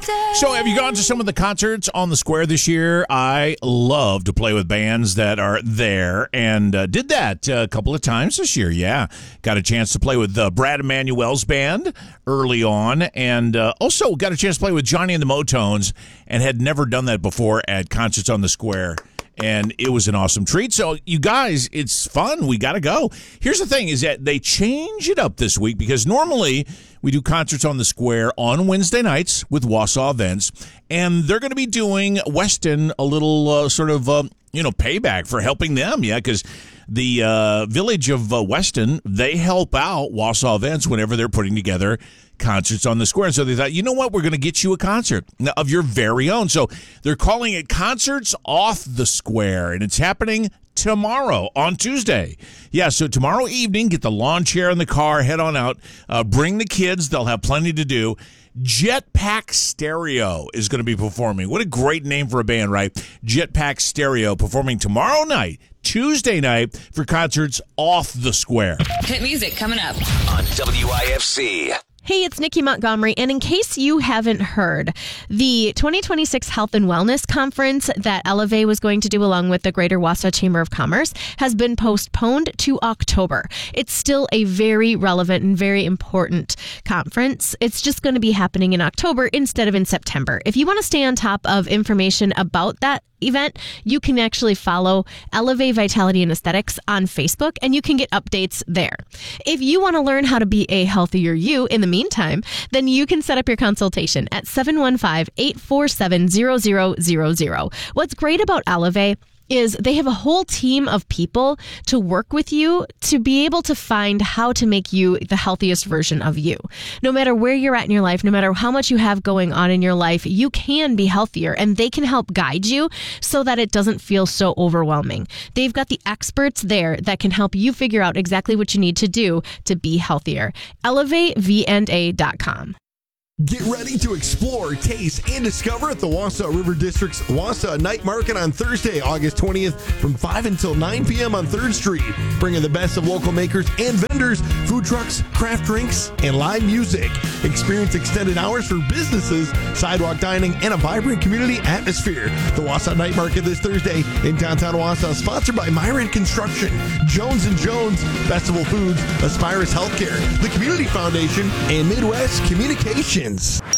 So have you gone to some of the concerts on the square this year? I love to play with bands that are there, and did that a couple of times this year. Yeah, got a chance to play with Brad Emanuel's band early on, and also got a chance to play with Johnny and the Motones, and had never done that before at concerts on the square. And it was an awesome treat. So, you guys, it's fun. We got to go. Here's the thing is that they change it up this week because normally we do concerts on the square on Wednesday nights with Wausau Events. And they're going to be doing Weston a little payback for helping them. Yeah, because the village of Weston, they help out Wausau Events whenever they're putting together concerts on the square. And so they thought, you know what, we're going to get you a concert of your very own. So they're calling it Concerts Off the Square, and it's happening tomorrow on Tuesday. Yeah, so tomorrow evening, get the lawn chair in the car, head on out, bring the kids. They'll have plenty to do. Jetpack Stereo is going to be performing. What a great name for a band, right? Jetpack Stereo performing tomorrow night, Tuesday night, for Concerts Off the Square. Hit music coming up on WIFC. Hey, it's Nikki Montgomery, and in case you haven't heard, the 2026 Health and Wellness Conference that Elevate was going to do along with the Greater Wausau Chamber of Commerce has been postponed to October. It's still a very relevant and very important conference. It's just going to be happening in October instead of in September. If you want to stay on top of information about that event, you can actually follow Elevate Vitality and Aesthetics on Facebook, and you can get updates there. If you want to learn how to be a healthier you in the meantime, then you can set up your consultation at 715-847-0000. What's great about Elevate is they have a whole team of people to work with you to be able to find how to make you the healthiest version of you. No matter where you're at in your life, no matter how much you have going on in your life, you can be healthier, and they can help guide you so that it doesn't feel so overwhelming. They've got the experts there that can help you figure out exactly what you need to do to be healthier. ElevateVNA.com. Get ready to explore, taste, and discover at the Wausau River District's Wausau Night Market on Thursday, August 20th from 5 until 9 p.m. on 3rd Street. Bringing the best of local makers and vendors, food trucks, craft drinks, and live music. Experience extended hours for businesses, sidewalk dining, and a vibrant community atmosphere. The Wausau Night Market this Thursday in downtown Wausau, sponsored by Myron Construction, Jones & Jones, Festival Foods, Aspirus Healthcare, the Community Foundation, and Midwest Communications.